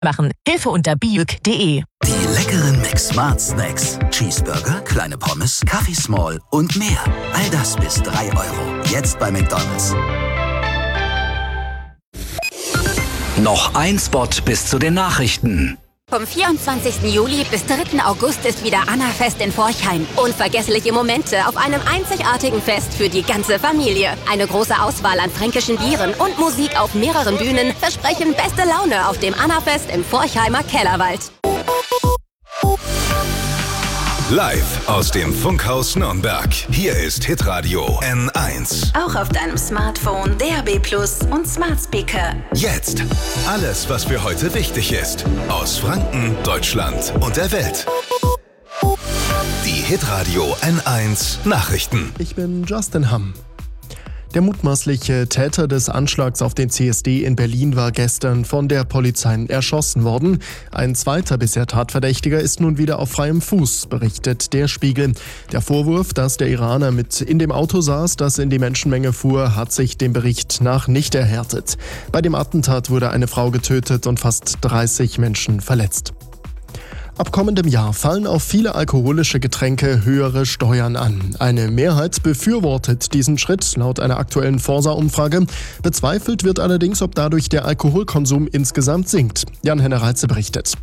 machen. Hilfe unter biuk.de. Die leckeren McSmart Snacks. Cheeseburger, kleine Pommes, Kaffee Small und mehr. All das bis 3 €. Jetzt bei McDonald's. Noch ein Spot bis zu den Nachrichten. Vom 24. Juli bis 3. August ist wieder Annafest in Forchheim. Unvergessliche Momente auf einem einzigartigen Fest für die ganze Familie. Eine große Auswahl an fränkischen Bieren und Musik auf mehreren Bühnen versprechen beste Laune auf dem Annafest im Forchheimer Kellerwald. Live aus dem Funkhaus Nürnberg. Hier ist Hitradio N1. Auch auf deinem Smartphone, DAB+ und Smart Speaker. Jetzt alles, was für heute wichtig ist. Aus Franken, Deutschland und der Welt. Die Hitradio N1 Nachrichten. Ich bin Justin Hamm. Der mutmaßliche Täter des Anschlags auf den CSD in Berlin war gestern von der Polizei erschossen worden. Ein zweiter bisher Tatverdächtiger ist nun wieder auf freiem Fuß, berichtet der Spiegel. Der Vorwurf, dass der Iraner mit in dem Auto saß, das in die Menschenmenge fuhr, hat sich dem Bericht nach nicht erhärtet. Bei dem Attentat wurde eine Frau getötet und fast 30 Menschen verletzt. Ab kommendem Jahr fallen auf viele alkoholische Getränke höhere Steuern an. Eine Mehrheit befürwortet diesen Schritt, laut einer aktuellen Forsa-Umfrage. Bezweifelt wird allerdings, ob dadurch der Alkoholkonsum insgesamt sinkt. Jan-Henner Reitze berichtet.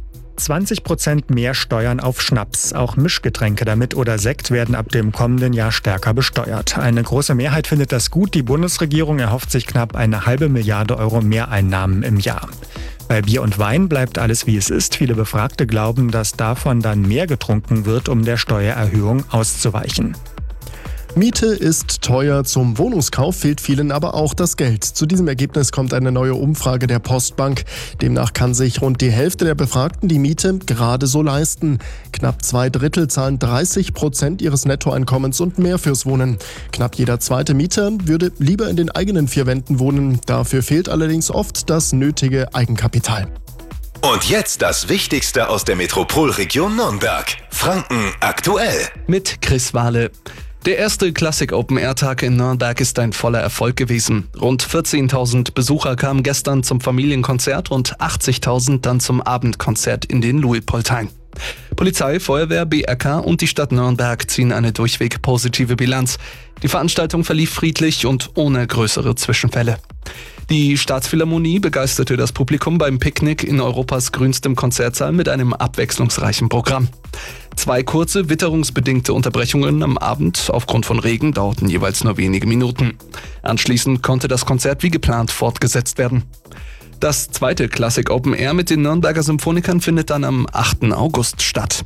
20% mehr Steuern auf Schnaps. Auch Mischgetränke damit oder Sekt werden ab dem kommenden Jahr stärker besteuert. Eine große Mehrheit findet das gut. Die Bundesregierung erhofft sich knapp 1,5 Milliarde € Mehreinnahmen im Jahr. Bei Bier und Wein bleibt alles wie es ist. Viele Befragte glauben, dass davon dann mehr getrunken wird, um der Steuererhöhung auszuweichen. Miete ist teuer, zum Wohnungskauf fehlt vielen aber auch das Geld. Zu diesem Ergebnis kommt eine neue Umfrage der Postbank. Demnach kann sich rund die Hälfte der Befragten die Miete gerade so leisten. Knapp 2/3 zahlen 30% ihres Nettoeinkommens und mehr fürs Wohnen. Knapp jeder zweite Mieter würde lieber in den eigenen 4 Wänden wohnen. Dafür fehlt allerdings oft das nötige Eigenkapital. Und jetzt das Wichtigste aus der Metropolregion Nürnberg. Franken aktuell. Mit Chris Wahle. Der erste Classic Open-Air-Tag in Nürnberg ist ein voller Erfolg gewesen. Rund 14.000 Besucher kamen gestern zum Familienkonzert und 80.000 dann zum Abendkonzert in den Luitpoldhain. Polizei, Feuerwehr, BRK und die Stadt Nürnberg ziehen eine durchweg positive Bilanz. Die Veranstaltung verlief friedlich und ohne größere Zwischenfälle. Die Staatsphilharmonie begeisterte das Publikum beim Picknick in Europas grünstem Konzertsaal mit einem abwechslungsreichen Programm. 2 kurze, witterungsbedingte Unterbrechungen am Abend aufgrund von Regen dauerten jeweils nur wenige Minuten. Anschließend konnte das Konzert wie geplant fortgesetzt werden. Das zweite Classic Open Air mit den Nürnberger Symphonikern findet dann am 8. August statt.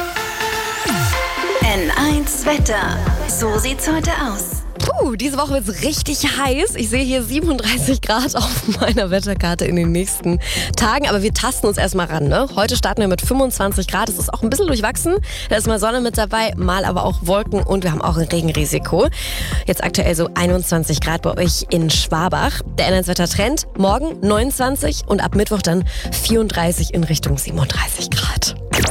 N1 Wetter. So sieht's heute aus. Diese Woche wird es richtig heiß. Ich sehe hier 37 Grad auf meiner Wetterkarte in den nächsten Tagen. Aber wir tasten uns erstmal ran, ne? Heute starten wir mit 25 Grad. Es ist auch ein bisschen durchwachsen. Da ist mal Sonne mit dabei, mal aber auch Wolken und wir haben auch ein Regenrisiko. Jetzt aktuell so 21 Grad bei euch in Schwabach. Der N1-Wetter-Trend. Morgen 29 und ab Mittwoch dann 34 in Richtung 37 Grad.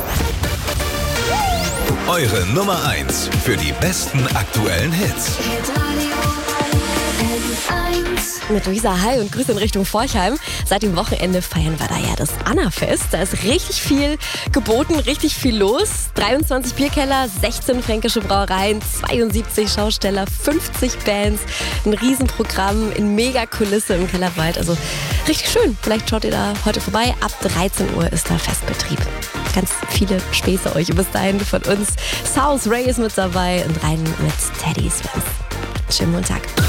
Eure Nummer 1 für die besten aktuellen Hits. Mit Luisa, hi und Grüße in Richtung Forchheim. Seit dem Wochenende feiern wir da ja das Annafest. Da ist richtig viel geboten, richtig viel los. 23 Bierkeller, 16 fränkische Brauereien, 72 Schausteller, 50 Bands, ein Riesenprogramm in Megakulisse im Kellerwald. Also richtig schön. Vielleicht schaut ihr da heute vorbei. Ab 13 Uhr ist da Festbetrieb. Ganz viele Späße euch bis dahin von uns. South Ray ist mit dabei und rein mit Teddy Swims. Schönen Montag.